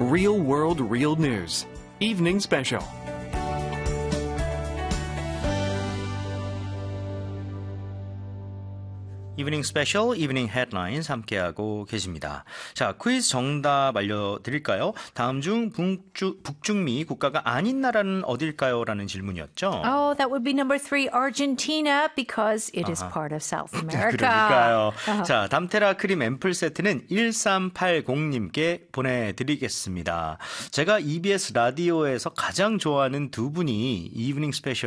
Real World Real News Evening Special. 이브닝 스페셜, 이브닝 헤드라인스 함께하고 계십니다. 자, 퀴즈 정답 알려드릴까요? 다음 중 북중미 국가가 아닌 나라는 어딜까요? 라는 질문이었죠. Oh, that would be number 3, Argentina, because it is part of South America. 그러니까요. 자, 담테라 크림 앰플 세트는 1380님께 보내드리겠습니다. 제가 EBS 라디오에서 가장 좋아하는 두 분이 이브닝 스페셜